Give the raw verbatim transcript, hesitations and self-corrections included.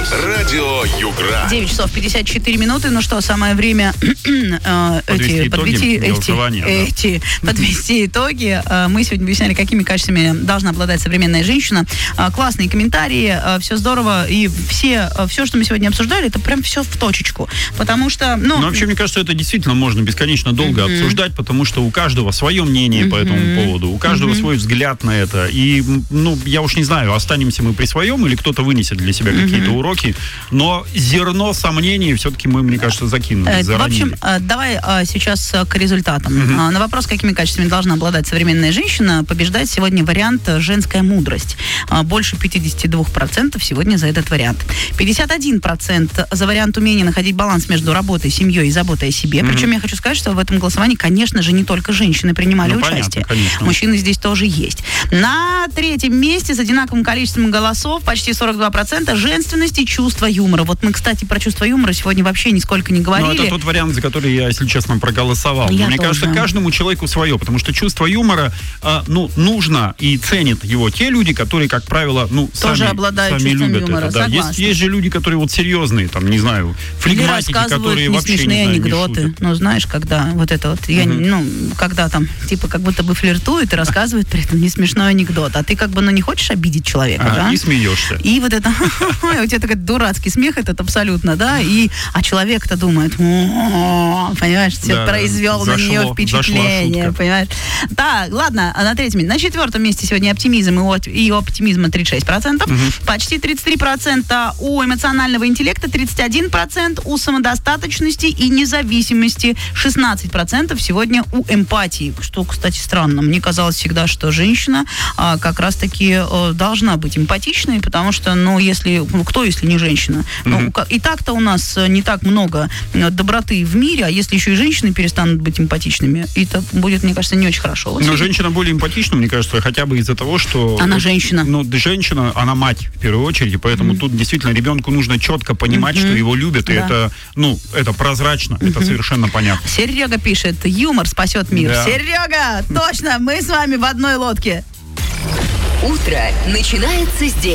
Радио Югра. девять часов пятьдесят четыре минуты. Ну что, самое время э, подвести эти, итоги, подвести, эти, да. эти, подвести итоги. Э, мы сегодня выясняли, какими качествами должна обладать современная женщина. Э, классные комментарии, э, все здорово. И все, э, все, что мы сегодня обсуждали, это прям все в точечку. Потому что... Ну, ну вообще, мне кажется, это действительно можно бесконечно долго uh-huh. обсуждать, потому что у каждого свое мнение uh-huh. по этому поводу, у каждого uh-huh. свой взгляд на это. И, ну, я уж не знаю, останемся мы при своем или кто-то вынесет для себя uh-huh. какие-то уроки, но зерно сомнений все-таки мы, мне кажется, закинули, заранее. В общем, давай сейчас к результатам. Uh-huh. На вопрос, какими качествами должна обладать современная женщина, побеждает сегодня вариант «женская мудрость». Больше пятьдесят два процента сегодня за этот вариант. пятьдесят один процент за вариант умения находить баланс между работой, семьей и заботой о себе. Uh-huh. Причем я хочу сказать, что в этом голосовании, конечно же, не только женщины принимали ну, участие. Понятно, мужчины здесь тоже есть. На третьем месте с одинаковым количеством голосов, почти сорок два процента, женственность и чувство юмора. Вот мы, кстати, про чувство юмора сегодня вообще нисколько не говорили. Ну, это тот вариант, за который я, если честно, проголосовал. Я Мне тоже. кажется, каждому человеку свое, потому что чувство юмора, э, ну, нужно и ценят его те люди, которые, как правило, ну, тоже сами, обладают сами чувством любят юмора. это. Да. Есть, есть же люди, которые вот серьезные, там, не знаю, флегматики, которые вообще не смешные знаю, анекдоты. не шутят. Ну, знаешь, когда вот это вот, я, Uh-huh. ну, когда там, типа, как будто бы флиртует и рассказывает при этом не смешной анекдот. А ты как бы, ну, не хочешь обидеть человека, А, да? и смеешься. И вот это, у тебя такой дурацкий смех, этот абсолютно, да, и, а человек-то думает, понимаешь, все произвел на нее впечатление, понимаешь. Так, ладно, на третьем месте. На четвертом месте сегодня оптимизм, и у оптимизма тридцать шесть процентов, почти тридцать три процента у эмоционального интеллекта, тридцать один процент у самодостаточности и независимости, шестнадцать процентов сегодня у эмпатии, что, кстати, странно. Мне казалось всегда, что женщина а, как раз-таки а, должна быть эмпатичной, потому что, ну, если, ну, кто, если не женщина? Mm-hmm. Ну, и так-то у нас не так много доброты в мире, а если еще и женщины перестанут быть эмпатичными, это будет, мне кажется, не очень хорошо. Вот. Но женщина более эмпатична, мне кажется, хотя бы из-за того, что... Она женщина. Ну, женщина, она мать, в первую очередь, и поэтому mm-hmm. тут действительно ребенку нужно четко понимать, mm-hmm. что его любят, и да. это, ну, это прозрачно, mm-hmm. это совершенно понятно. Серега пишет, юмор спасет мир. Да. Серега, точно, мы с вами в одной лодке. Утро начинается здесь.